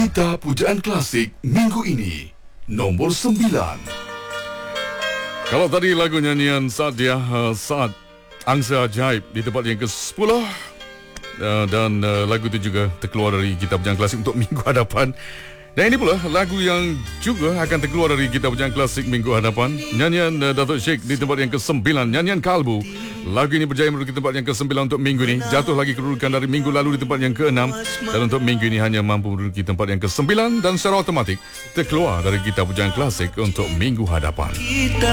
Gita Pujaan Klasik minggu ini nombor 9. Kalau tadi lagu nyanyian Saat Angsa Ajaib di tempat yang ke-10, dan lagu itu juga terkeluar dari Gita Pujaan Klasik untuk minggu hadapan. Dan ini pula lagu yang juga akan terkeluar dari Gita Pujaan Klasik minggu hadapan. Nyanyian Datuk Sheikh di tempat yang ke-9, nyanyian Kalbu. Lagu ini berjaya menduduki tempat yang ke-9 untuk minggu ini. Jatuh lagi kedudukan dari minggu lalu di tempat yang ke-6. Dan untuk minggu ini hanya mampu menduduki tempat yang ke-9 dan secara otomatik terkeluar dari Gita Pujaan Klasik untuk minggu hadapan.